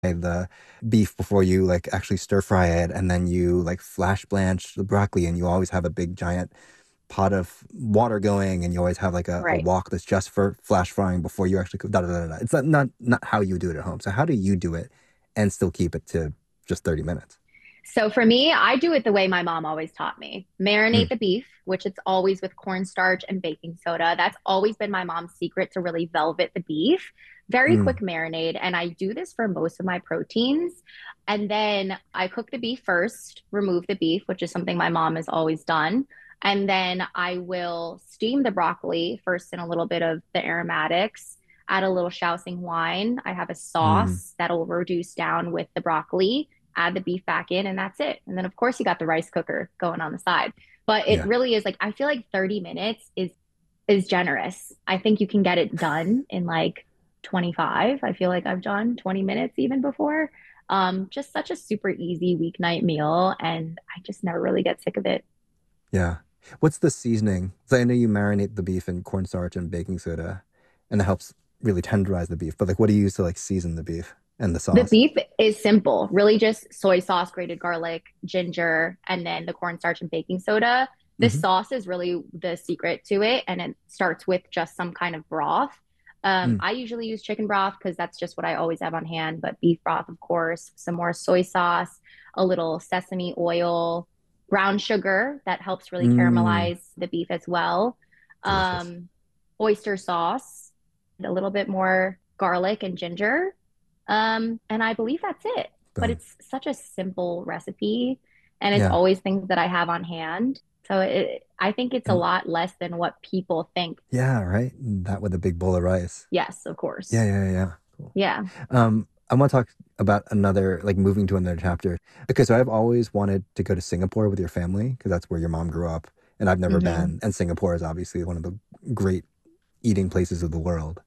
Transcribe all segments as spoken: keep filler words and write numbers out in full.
the beef before you like actually stir fry it, and then you like flash blanch the broccoli, and you always have a big giant pot of water going, and you always have like a, a Right. wok that's just for flash frying before you actually cook. Da, da, da, da. It's not, not not how you do it at home. So how do you do it and still keep it to just thirty minutes? So for me, I do it the way my mom always taught me. Marinate Mm, the beef, which it's always with cornstarch and baking soda. That's always been my mom's secret to really velvet the beef. Very quick mm, marinade. And I do this for most of my proteins. And then I cook the beef first, remove the beef, which is something my mom has always done. And then I will steam the broccoli first in a little bit of the aromatics, add a little Shaoxing wine. I have a mm. sauce that'll reduce down with the broccoli, add the beef back in, and that's it. And then, of course, you got the rice cooker going on the side. But it Yeah. really is like, I feel like thirty minutes is is generous. I think you can get it done in like twenty-five. I feel like I've done twenty minutes even before. Um, just such a super easy weeknight meal, and I just never really get sick of it. Yeah. What's the seasoning? So I know you marinate the beef in cornstarch and baking soda, and it helps really tenderize the beef. But like, what do you use to like season the beef and the The sauce? beef is simple, really just soy sauce, grated garlic, ginger, and then the cornstarch and baking soda. The Mm-hmm. sauce is really the secret to it, and it starts with just some kind of broth. Um, Mm, I usually use chicken broth because that's just what I always have on hand, but beef broth, of course, some more soy sauce, a little sesame oil, brown sugar that helps really mm, caramelize the beef as well, delicious. um, oyster sauce, a little bit more garlic and ginger, um, and I believe that's it. But Boom. it's such a simple recipe, and it's Yeah. always things that I have on hand. So it, I think it's a And lot less than what people think. yeah, right. That with a big bowl of rice. Yes, of Yeah, course. yeah, yeah. Yeah. Cool. Yeah. Um, I want to talk about another, like moving to another chapter. Okay, so I've always wanted to go to Singapore with your family because that's where your mom grew up, and I've never Hmm. been. And Singapore is obviously one of the great eating places of the world.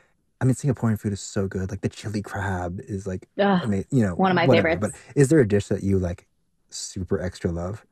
I mean, Singaporean food is so good. Like the chili crab is like, I Ugh, mean, you know, one of my whatever. But favorites. is there a dish that you like super extra love?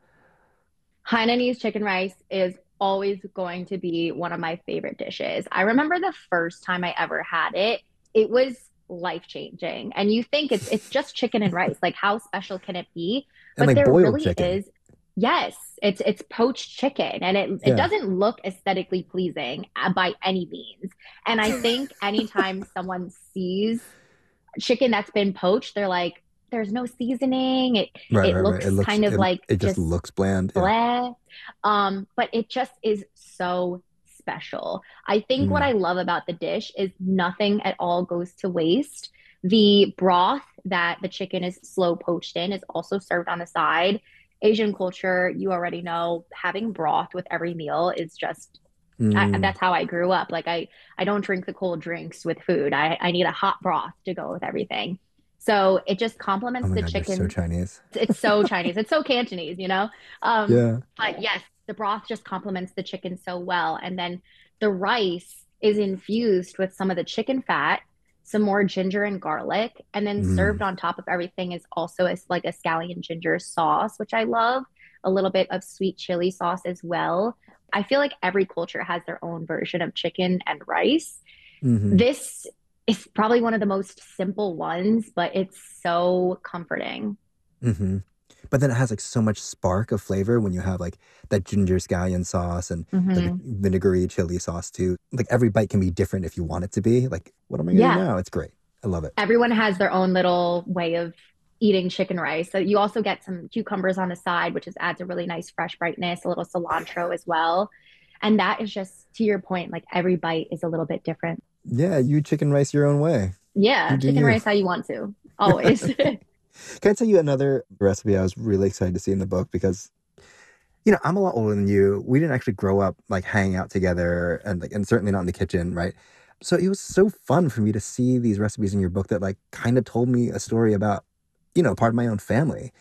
Hainanese chicken rice is always going to be one of my favorite dishes. I remember the first time I ever had it, it was life changing. And you think it's it's just chicken and rice. Like how special can it be? And But like there boiled really chicken. is. Yes, it's it's poached chicken and it it Yeah. doesn't look aesthetically pleasing uh, by any means. And I think anytime someone sees chicken that's been poached, they're like, there's no seasoning. It Right, it right, right. It looks looks kind of it like it just just looks bland. Yeah. blah. Um, but it just is so special. I think what Mm, I love about the dish is nothing at all goes to waste. The broth that the chicken is slow poached in is also served on the side. Asian culture, you already know, having broth with every meal is just I, mm. that's how I grew up. Like I, I don't drink the cold drinks with food. I, I need a hot broth to go with everything. So it just Oh complements my the God, you're so chicken. Chinese. It's so Chinese. It's so Cantonese, you know? Um, Yeah. but yes, the broth just complements the chicken so well. And then the rice is infused with some of the chicken fat, some more ginger and garlic, and then served Mm. on top of everything is also a, like a scallion ginger sauce, which I love, a little bit of sweet chili sauce as well. I feel like every culture has their own version of chicken and rice. Hmm. This is probably one of the most simple ones, but it's so comforting. Hmm. But then it has like so much spark of flavor when you have like that ginger scallion sauce and like a Hmm. vinegary chili sauce too. Like every bite can be different if you want it to be. Like, what am I gonna do Yeah, now? It's great. I love it. everyone has their own little way of eating chicken rice. So you also get some cucumbers on the side, which just adds a really nice fresh brightness, a little cilantro as well. And that is just to your point, like every bite is a little bit different. Yeah, you chicken rice your own way. You Yeah, do chicken you. rice how you want to, always. Can I tell you another recipe I was really excited to see in the book because you know, I'm a lot older than you. We didn't actually grow up like hanging out together and like and certainly not in the kitchen, right? So it was so fun for me to see these recipes in your book that like kind of told me a story about, you know, part of my own family.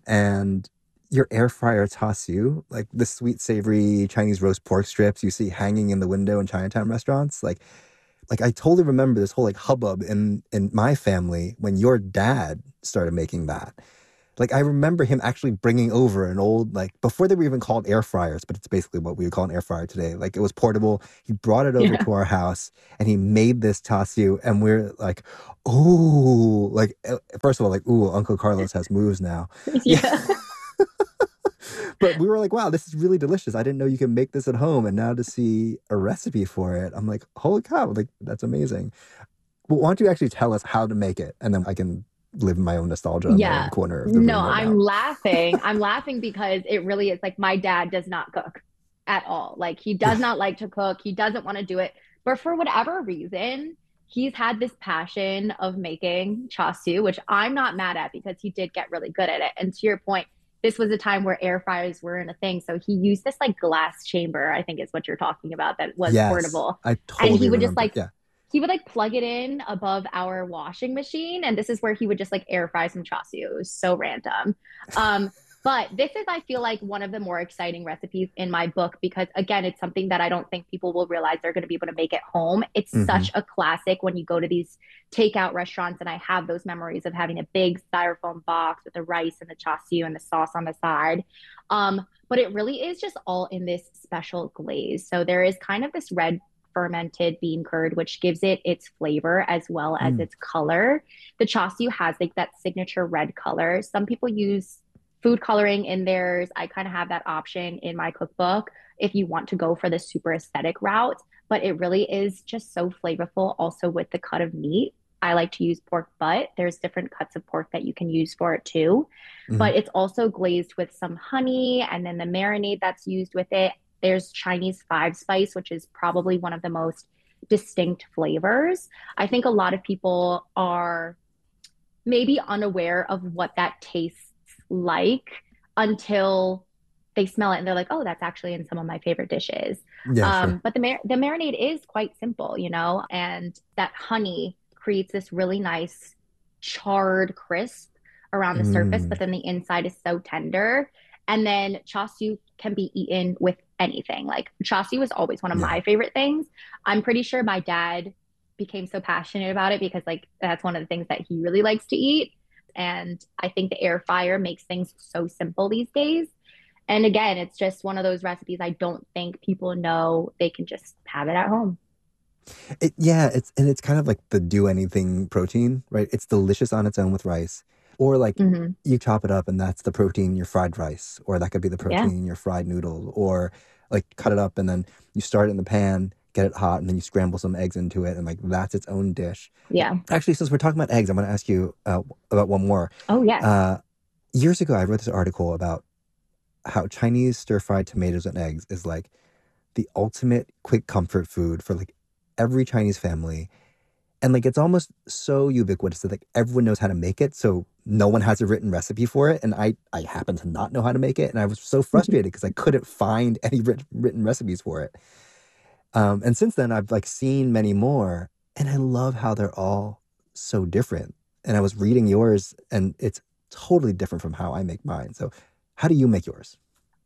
And your air fryer you like the sweet savory Chinese roast pork strips you see hanging in the window in Chinatown restaurants. Like like I totally remember this whole like hubbub in in my family when your dad started making that. Like I remember him actually bringing over an old like before they were even called air fryers, but it's basically what we would call an air fryer today. Like it was portable. He brought it over Yeah. to our house and he made this tasu, and we're like, "Oh!" Like uh, first of all, like, "Ooh, Uncle Carlos has moves now." Yeah, Yeah. but we were like, "Wow, this is really delicious. I didn't know you can make this at home." And now to see a recipe for it, I'm like, "Holy cow! Like that's amazing." Well, why don't you actually tell us how to make it, and then I can live in my own nostalgia in my own Yeah. corner of the No, room right I'm now. laughing. I'm laughing because it really is like my dad does not cook at all. Like he does Yeah. not like to cook. He doesn't want to do it. But for whatever reason, he's had this passion of making chasu, which I'm not mad at because he did get really good at it. And to your point, this was a time where air fryers were in a thing. So he used this like glass chamber, I think is what you're talking about, that was Yes, portable. I And he totally would just remember. like Yeah. he would like plug it in above our washing machine, and this is where he would just like air fry some chasu. It was so random. Um, but this is, I feel like, one of the more exciting recipes in my book because, again, it's something that I don't think people will realize they're going to be able to make at home. It's Hmm. such a classic when you go to these takeout restaurants, and I have those memories of having a big styrofoam box with the rice and the chasu and the sauce on the side. Um, but it really is just all in this special glaze. So there is kind of this red fermented bean curd, which gives it its flavor as well as Mm. its color. The chasu has like that signature red color. Some people use food coloring in theirs. I kind of have that option in my cookbook if you want to go for the super aesthetic route, but it really is just so flavorful also with the cut of meat. I like to use pork butt. There's different cuts of pork that you can use for it too. Hmm. But it's also glazed with some honey and then the marinade that's used with it. There's Chinese five spice, which is probably one of the most distinct flavors. I think a lot of people are maybe unaware of what that tastes like until they smell it and they're like, oh, that's actually in some of my favorite dishes. Yeah, sure. Um, but the mar- the marinade is quite simple, you know, and that honey creates this really nice charred crisp around the surface, Mm. but then the inside is so tender. And then chasu can be eaten with anything. Like chasu was always one of Yeah. my favorite things. I'm pretty sure my dad became so passionate about it because like that's one of the things that he really likes to eat. And I think the air fryer makes things so simple these days. And again, it's just one of those recipes I don't think people know they can just have it at home. It, yeah, it's and it's kind of like the do anything protein, right? It's delicious on its own with rice. Or like Mm-hmm. you chop it up and that's the protein in your fried rice, or that could be the Yeah. protein in your fried noodle, or like cut it up and then you start it in the pan, get it hot, and then you scramble some eggs into it, and like that's its own dish. Yeah. Actually, since we're talking about eggs, I'm going to ask you uh, about one more. Oh, yes. Uh, Years ago, I read this article about how Chinese stir fried tomatoes and eggs is like the ultimate quick comfort food for like every Chinese family. And like it's almost so ubiquitous that like everyone knows how to make it. So no one has a written recipe for it. And I, I happen to not know how to make it. And I was so frustrated because I couldn't find any writ- written recipes for it. Um, and since then, I've like seen many more. And I love how they're all so different. And I was reading yours and it's totally different from how I make mine. So how do you make yours?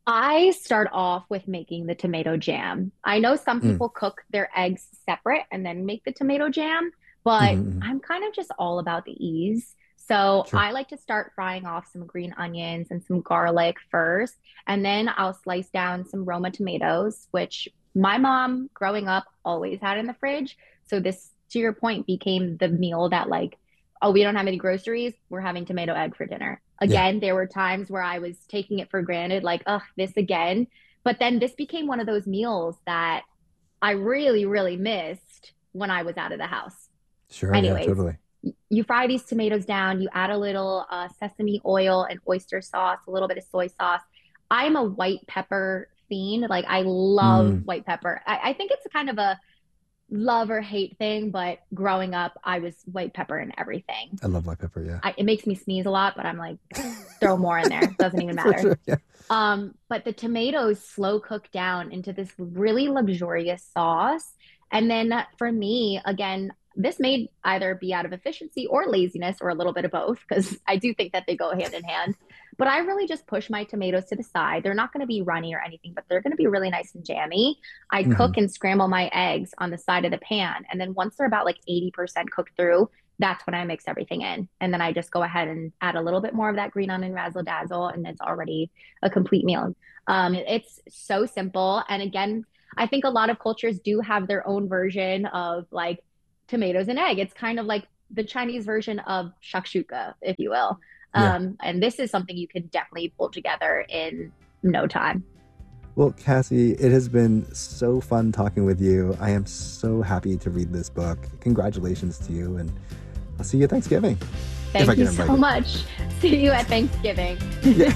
I start off with making the tomato jam. I know some Mm, people cook their eggs separate and then make the tomato jam, hmm, but hmm. I'm kind of just all about the ease. So Sure. I like to start frying off some green onions and some garlic first, and then I'll slice down some Roma tomatoes, which my mom growing up always had in the fridge. So this, to your point, became the meal that like, oh, we don't have any groceries, we're having tomato egg for dinner. Yeah. Again, there were times where I was taking it for granted, like, oh, this again. But then this became one of those meals that I really, really missed when I was out of the house. Sure. Yeah, Anyways, totally. you fry these tomatoes down, you add a little uh, sesame oil and oyster sauce, a little bit of soy sauce. I'm a white pepper fiend. Like, I love Mm, white pepper. I, I think it's kind of a love or hate thing, but growing up, I was white pepper in everything. I love white pepper. Yeah. I, it makes me sneeze a lot, but I'm like, throw more in there. Doesn't even For matter. sure. Yeah. Um, but the tomatoes slow cook down into this really luxurious sauce. And then for me, again, this may either be out of efficiency or laziness or a little bit of both, because I do think that they go hand in hand. But I really just push my tomatoes to the side. They're not going to be runny or anything, but they're going to be really nice and jammy. I Hmm. cook and scramble my eggs on the side of the pan. And then once they're about like eighty percent cooked through, that's when I mix everything in. And then I just go ahead and add a little bit more of that green onion razzle dazzle, and it's already a complete meal. Um, it's so simple. And again, I think a lot of cultures do have their own version of like tomatoes and egg. It's kind of like the Chinese version of shakshuka, if you will. Yeah. Um, and this is something you can definitely pull together in no time. Well, Cassie, it has been so fun talking with you. I am so happy to read this book. Congratulations to you, and I'll see you at Thanksgiving. If I Thank get you so invited. much. See you at Thanksgiving. Yeah.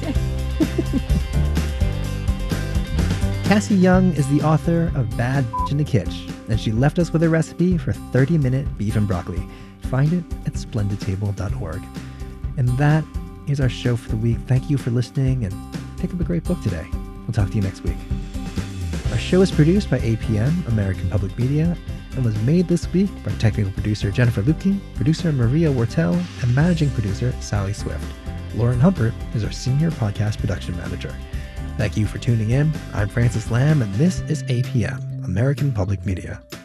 Cassie Young is the author of Bad in the Kitch, and she left us with a recipe for thirty minute beef and broccoli. Find it at splendid table dot org. And that is our show for the week. Thank you for listening, and pick up a great book today. We'll talk to you next week. Our show is produced by A P M, American Public Media, and was made this week by technical producer Jennifer Lupke, producer Maria Wortel, and managing producer Sally Swift. Lauren Humpert is our senior podcast production manager. Thank you for tuning in. I'm Francis Lamb, and this is A P M, American Public Media.